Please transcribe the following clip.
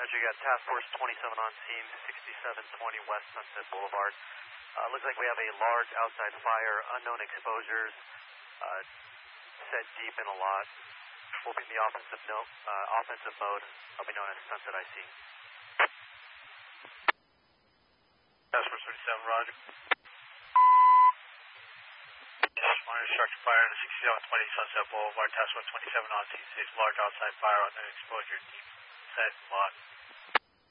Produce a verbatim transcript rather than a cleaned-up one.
Roger, you got Task Force twenty-seven on scene, sixty-seven twenty West Sunset Boulevard. Uh, looks like we have a large outside fire, unknown exposures, uh, set deep in a lot. We'll be in the offensive, no, uh, offensive mode. I'll be known as Sunset I C. Task Force thirty-seven, Roger. Minor structure fire in the sixty-seven twenty Sunset Boulevard. Task Force twenty-seven on scene, six large outside fire, unknown exposure, deep set lot.